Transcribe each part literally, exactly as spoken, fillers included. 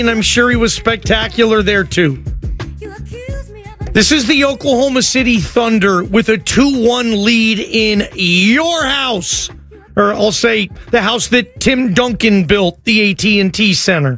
and I'm sure he was spectacular there too. This is the Oklahoma City Thunder with a two one lead in your house. Or I'll say the house that Tim Duncan built, the A T and T Center.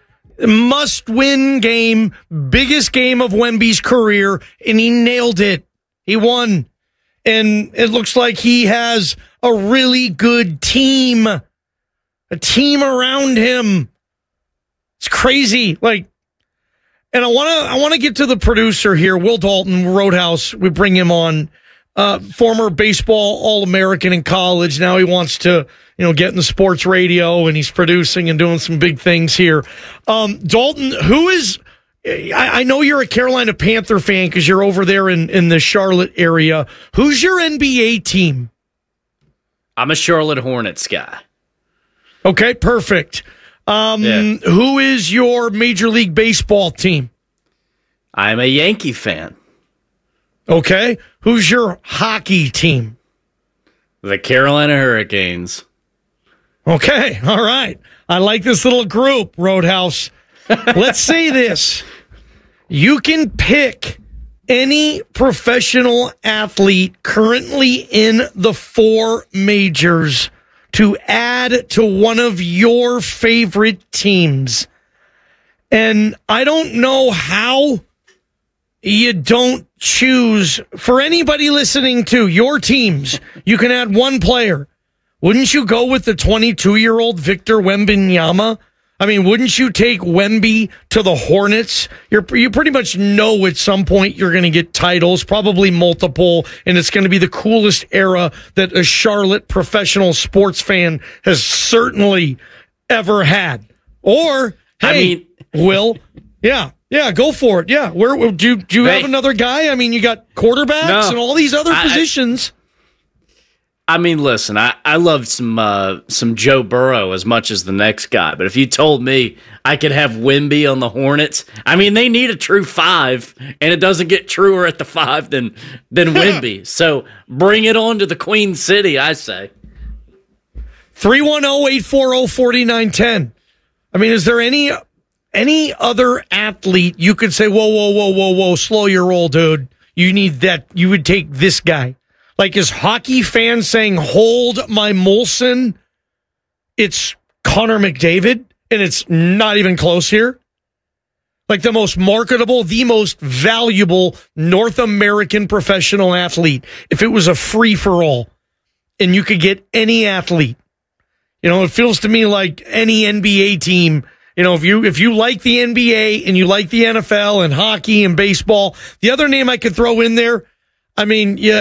Must-win game, biggest game of Wemby's career, and he nailed it. He won. And it looks like he has a really good team. A team around him. It's crazy. Like, and I want to I want to get to the producer here, Will Dalton, Roadhouse. We bring him on. Uh, former baseball All-American in college. Now he wants to, you know, get in the sports radio, and he's producing and doing some big things here. Um, Dalton, who is, I, I know you're a Carolina Panther fan because you're over there in, in the Charlotte area. Who's your N B A team? I'm a Charlotte Hornets guy. Okay, perfect. Um, Yeah. Who is your Major League Baseball team? I'm a Yankee fan. Okay. Who's your hockey team? The Carolina Hurricanes. Okay. All right. I like this little group, Roadhouse. Let's say this. You can pick any professional athlete currently in the four majors to add to one of your favorite teams. And I don't know how you don't choose, for anybody listening to your teams, you can add one player. Wouldn't you go with the twenty-two-year-old Victor Wembanyama? I mean, wouldn't you take Wemby to the Hornets? You're, you pretty much know at some point you're going to get titles, probably multiple, and it's going to be the coolest era that a Charlotte professional sports fan has certainly ever had. Or, hey, I mean, Will, yeah. Yeah, go for it. Yeah, where do you, do you hey, have another guy? I mean, you got quarterbacks no, and all these other I, positions. I mean, listen, I, I love some uh, some Joe Burrow as much as the next guy, but if you told me I could have Wemby on the Hornets, I mean, they need a true five, and it doesn't get truer at the five than than Wemby. So bring it on to the Queen City, I say. three one zero, eight four zero, four nine one zero. I mean, is there any any other athlete you could say, whoa, whoa, whoa, whoa, whoa, slow your roll, dude. You need that. You would take this guy. Like, is hockey fans saying, hold my Molson? It's Connor McDavid, and it's not even close here. Like, the most marketable, the most valuable North American professional athlete. If it was a free-for-all, and you could get any athlete. You know, it feels to me like any N B A team. You know, if you if you like the N B A and you like the N F L and hockey and baseball, the other name I could throw in there, I mean, yeah,